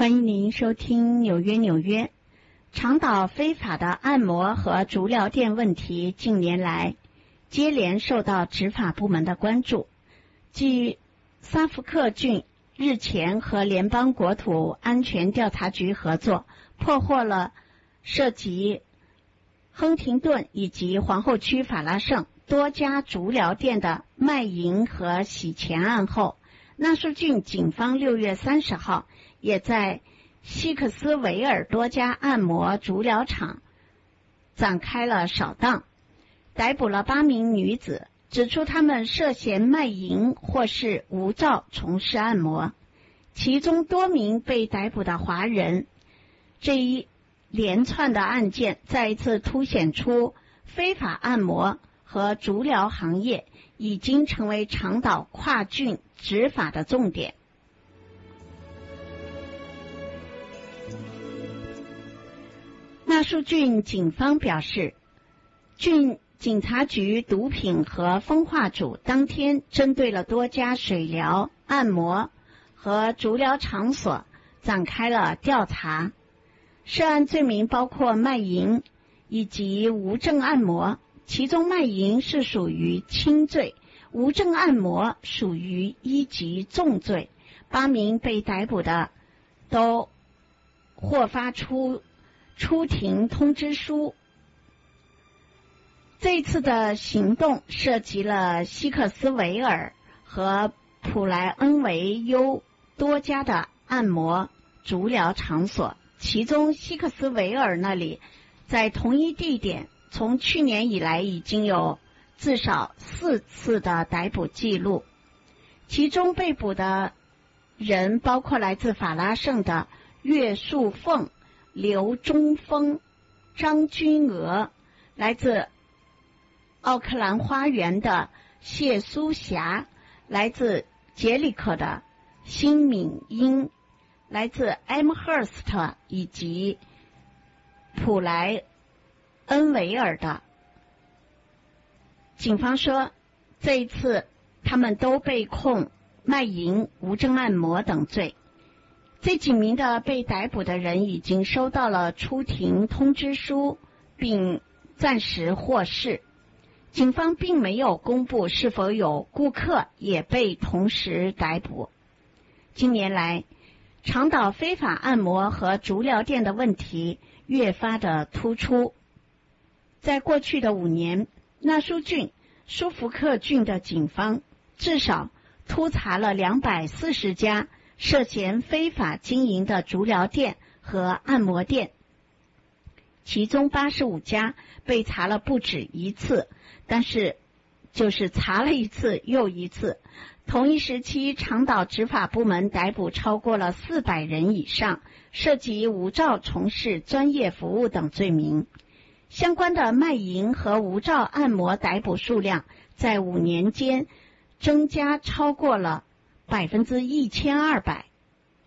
欢迎您收听纽约。长岛非法的按摩和足疗店问题近年来接连受到执法部门的关注。继萨福克郡日前和联邦国土安全调查局合作，破获了涉及亨廷顿以及皇后区法拉盛多家足疗店的卖淫和洗钱案后，纳苏郡警方6月30号也在希克斯维尔多家按摩足疗场展开了扫荡，逮捕了8名女子，指出他们涉嫌卖淫或是无照从事按摩，其中多名被逮捕的华人。这一连串的案件再一次凸显出非法按摩和足疗行业已经成为长岛跨郡执法的重点。纳苏郡警方表示，郡警察局毒品和风化组当天针对了多家水疗、按摩和足疗场所展开了调查。涉案罪名包括卖淫以及无证按摩，其中卖淫是属于轻罪，无证按摩属于1级重罪。8名被逮捕的都获发出庭通知书。这次的行动涉及了希克斯维尔和普莱恩维优多家的按摩足疗场所，其中希克斯维尔那里在同一地点从去年以来已经有至少4次的逮捕记录，其中被捕的人包括来自法拉盛的岳树凤、刘中峰、张君娥，来自奥克兰花园的谢苏霞，来自杰里克的辛敏英，来自 Amherst 以及普莱恩维尔的。警方说，这一次他们都被控卖淫、无证按摩等罪。这几名的被逮捕的人已经收到了出庭通知书，并暂时获释。警方并没有公布是否有顾客也被同时逮捕。近年来，长岛非法按摩和足疗店的问题越发的突出。在过去的5年，纳苏郡、舒福克郡的警方至少突查了240家涉嫌非法经营的足疗店和按摩店，其中85家被查了不止1次，但是就是查了1次又1次。同一时期，长岛执法部门逮捕超过了400人以上，涉及无照从事专业服务等罪名。相关的卖淫和无照按摩逮捕数量在5年间增加超过了1200%。